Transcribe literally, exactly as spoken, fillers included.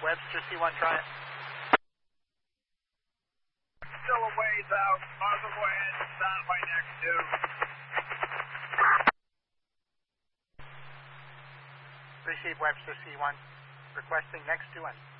Webster C one, try it. Still a ways out. Possible edge, down by next two. Receive Webster C one. Requesting next two end.